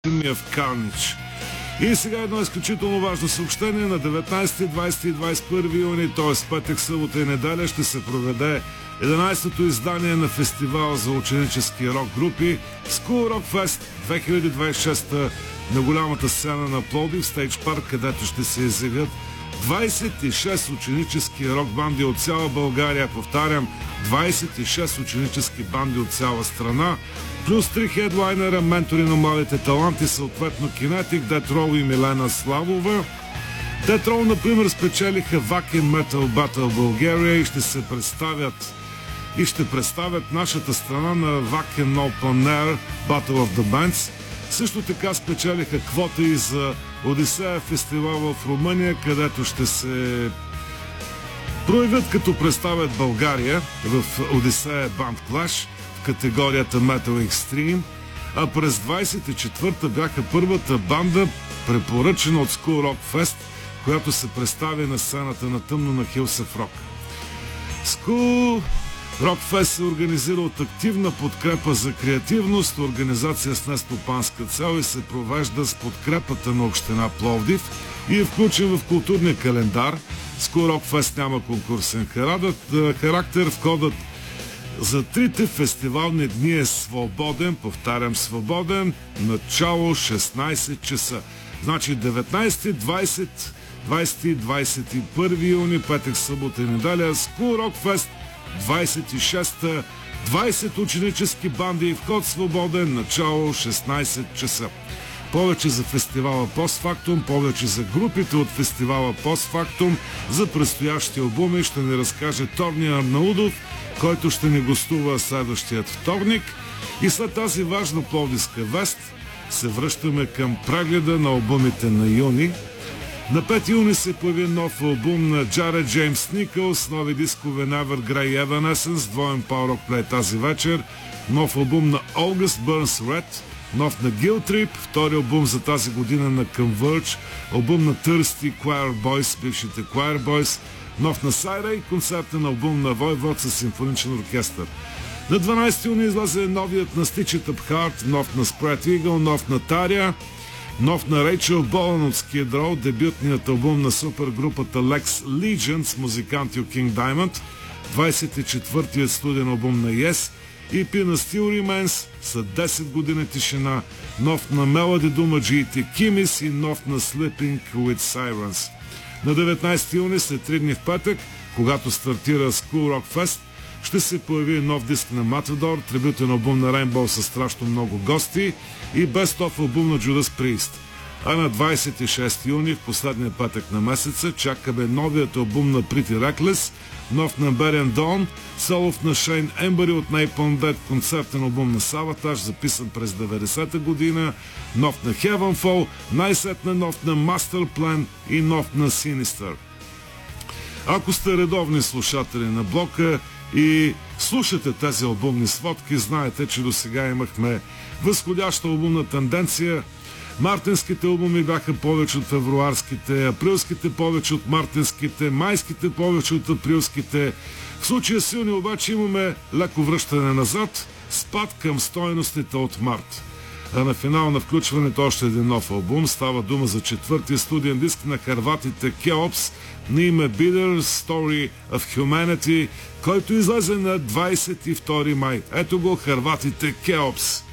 в Карнич. И сега едно изключително важно съобщение. На 19, 20 и 21 юни, т.е. петък, събота и неделя, ще се проведе 11-то издание на фестивал за ученически рок групи School Rock Fest 2026 на голямата сцена на Пловдив Стейдж Парк, където ще се изявят 26 ученически рок банди от цяла България. Повтарям, 26 ученически банди от цяла страна, плюс 3 хедлайнера, ментори на младите таланти, съответно Кинетик, Death Row и Милена Славова. Death Row, например, спечелиха Wacken Metal Battle България и ще представят нашата страна на Wacken Open Air Battle of the Bands. Също така спечелиха квота и за Одисея фестивал в Румъния, където ще се проявят като представят България в Одисея Band Clash в категорията Metal Extreme, а през 24-та бяха първата банда, препоръчена от School Rock Fest, която се представи на сцената на тъмно на Hills of Rock. School Rock Fest се организира от активна подкрепа за креативност, организация с нестопанска цел и се провежда с подкрепата на община Пловдив и е включен в културния календар. School Rock Fest няма конкурсен характер. Входът за трите фестивални дни е свободен, повтарям свободен, начало 16 часа. Значи 19, 20, 20 и 21 юни, петък, събота и неделя, School Rock Fest 26-та, 20 ученически банди и вход свободен, начало 16 часа. Повече за фестивала Постфактум, повече за групите от фестивала Постфактум, за предстоящи албуми ще ни разкаже Торни Арнаудов, който ще ни гостува следващият вторник. И след тази важна пловдивска вест се връщаме към прегледа на албумите на юни. На 5 юни се появи нов албум на Джаред Джеймс Никълс, нови дискове на Evergrey и Evanescence, двоен Power Rock Play тази вечер, нов албум на August Burns Red, нов на Guilt Trip, втори албум за тази година на Converge, албум на Thirsty Choir Boys, бившите Choir Boys, нов на Сайрей, концертен албум на Voivod със симфоничен оркестър. На 12 юни излезе новият на Stitch It Up Heart, нов на Spread Eagle, нов на Тария, нов на Рейчел Болан от Skid Row, дебютният албум на супергрупата Lex Legion с музиканти от King Diamond, 24-тият студен албум на Yes, EP на Still Remains са 10 години тишина, нов на Melody Думаджи и Текимис и нов на Sleeping with Sirens. На 19 юни, след 3 дни в петък, когато стартира School Rock Fest, ще се появи нов диск на Matador, трибютен албум на Rainbow със страшно много гости и бест-оф албум на Judas Priest. А на 26 юни, в последния петък на месеца, чакаме новият албум на Pretty Reckless, нов на Buried Dawn, солов на Шейн Ембъри от Napalm Death, концертен албум на Savatage, записан през 90-та година, нов на Heavenfall, най-сетне нов на Master Plan и нов на Sinister. Ако сте редовни слушатели на блока и слушате тези албумни сводки, знаете, че до сега имахме възходяща албумна тенденция. Мартинските албуми бяха повече от февруарските, априлските повече от мартинските, майските повече от априлските. В случая с юни обаче имаме леко връщане назад, спад към стойностите от март. А на финал на включването още един нов албум. Става дума за четвъртия студиен диск на хърватите Keops на име Bitter Story of Humanity, който излезе на 22 май. Ето го хърватите Keops.